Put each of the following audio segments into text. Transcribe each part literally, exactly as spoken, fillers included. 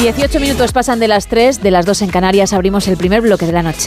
dieciocho minutos pasan de las tres, de las dos en Canarias. Abrimos el primer bloque de la noche.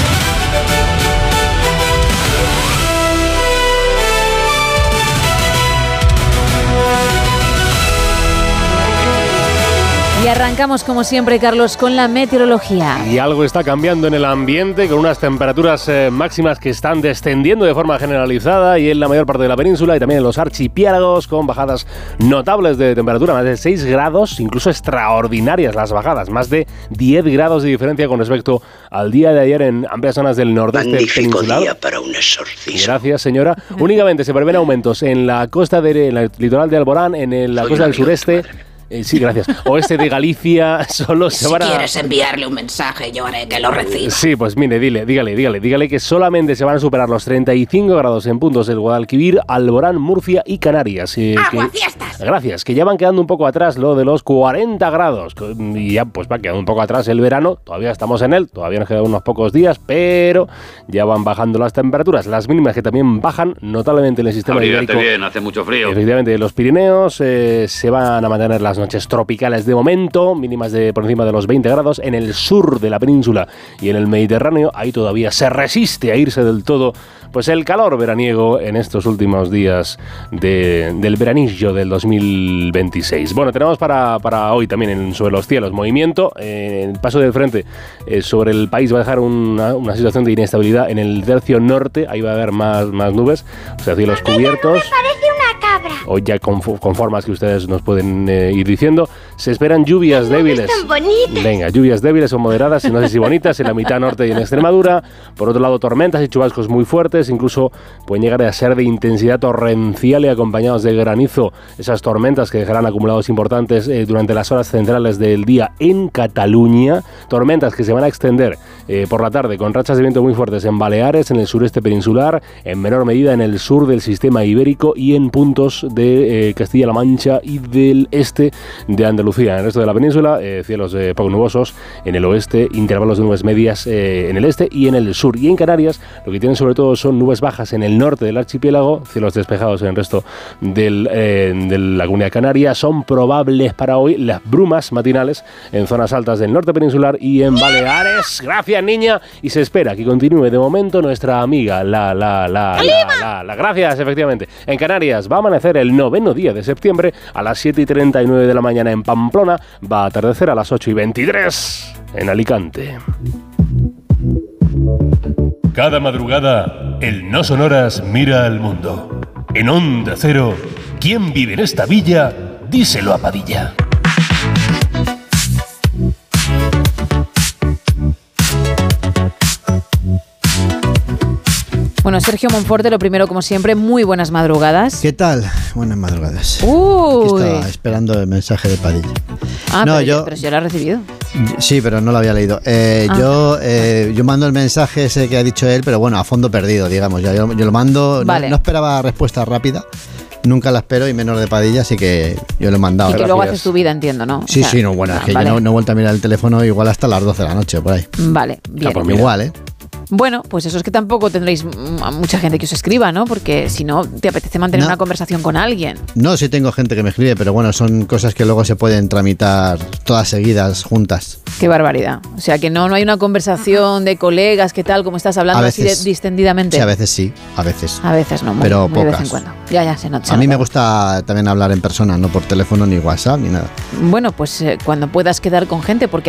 Y arrancamos, como siempre, Carlos, con la meteorología. Y algo está cambiando en el ambiente, con unas temperaturas eh, máximas que están descendiendo de forma generalizada y en la mayor parte de la península y también en los archipiélagos, con bajadas notables de temperatura, más de seis grados, incluso extraordinarias las bajadas, más de diez grados de diferencia con respecto al día de ayer en amplias zonas del nordeste Magnífico peninsular. Día para un exorcismo. Gracias, señora. Únicamente se prevén aumentos en la costa de, en el litoral de Alborán, en el, la Soy costa un del amigo de tu sureste. madre. Eh, sí, gracias. Oeste de Galicia, solo se Si van a... quieres enviarle un mensaje, yo haré que lo reciba. Sí, pues mire, dile, dígale, dígale, dígale que solamente se van a superar los treinta y cinco grados en puntos del Guadalquivir, Alborán, Murcia y Canarias. Eh, ¡Aguafiestas! Gracias, que ya van quedando un poco atrás lo de los cuarenta grados. Y ya pues va quedando un poco atrás el verano, todavía estamos en él, todavía nos quedan unos pocos días, pero ya van bajando las temperaturas. Las mínimas que también bajan notablemente en el sistema Abrígate ibérico. bien, hace mucho frío. Efectivamente, en los Pirineos eh, se van a mantener las noches tropicales de momento, mínimas de por encima de los veinte grados. En el sur de la península y en el Mediterráneo, ahí todavía se resiste a irse del todo pues el calor veraniego en estos últimos días de, del veranillo del dos mil veintiséis. Bueno, tenemos para, para hoy también en Sobre los Cielos movimiento. Eh, el paso del frente eh, sobre el país va a dejar una, una situación de inestabilidad en el tercio norte. Ahí va a haber más, más nubes, o sea, cielos cubiertos. O ya con, con formas que ustedes nos pueden eh, ir diciendo. Se esperan lluvias débiles. Tan bonitas. Venga, lluvias débiles o moderadas, y no sé si bonitas, en la mitad norte y en Extremadura. Por otro lado, tormentas y chubascos muy fuertes, incluso pueden llegar a ser de intensidad torrencial y acompañados de granizo. Esas tormentas que dejarán acumulados importantes eh, durante las horas centrales del día en Cataluña. Tormentas que se van a extender eh, por la tarde con rachas de viento muy fuertes en Baleares, en el sureste peninsular, en menor medida en el sur del sistema ibérico y en puntos de eh, Castilla-La Mancha y del este de Andalucía. En el resto de la península, eh, cielos eh, poco nubosos en el oeste, intervalos de nubes medias eh, en el este y en el sur. Y en Canarias, lo que tienen sobre todo son nubes bajas en el norte del archipiélago, cielos despejados en el resto del, eh, de la Comunidad Canaria. Son probables para hoy las brumas matinales en zonas altas del norte peninsular y en Baleares. Gracias, niña. Y se espera que continúe de momento nuestra amiga, la, la, la, la, la, la. Gracias, efectivamente. En Canarias va a amanecer el noveno día de septiembre a las siete y treinta y nueve de la mañana en Pamplona. Va a atardecer a las ocho y veintitrés en Alicante. Cada madrugada, el No Sonoras mira al mundo. En Onda Cero, ¿quién vive en esta villa? Díselo a Padilla. Bueno, Sergio Monforte, lo primero, como siempre, muy buenas madrugadas. ¿Qué tal? Buenas madrugadas. Uy. Aquí estaba esperando el mensaje de Padilla. Ah, no, pero, yo, pero si yo lo he recibido. Sí, pero no lo había leído. Eh, ah. yo, eh, yo mando el mensaje ese que ha dicho él, pero bueno, a fondo perdido, digamos. Yo, yo lo mando, vale. no, no esperaba respuesta rápida. Nunca la espero y menos de Padilla, así que yo lo he mandado. Y que gracias. luego haces tu vida, entiendo, ¿no? Sí, o sea, sí, no, bueno, es que vale. yo no, no he vuelto a mirar el teléfono igual hasta las doce de la noche, por ahí. Vale, bien. Ah, pues igual, ¿eh? Bueno, pues eso es que tampoco tendréis a mucha gente que os escriba, ¿no? Porque si no, te apetece mantener no. una conversación con alguien. No, sí tengo gente que me escribe, pero bueno, son cosas que luego se pueden tramitar todas seguidas, juntas. Qué barbaridad. O sea, que no, no hay una conversación de colegas, ¿qué tal? Como estás hablando veces, así de, distendidamente. Sí, a veces sí, a veces. A veces no, muy, pero muy pocas. de vez en cuando. Ya, ya, se nota. A mí me gusta también hablar en persona, no por teléfono, ni WhatsApp, ni nada. Bueno, pues eh, cuando puedas quedar con gente, porque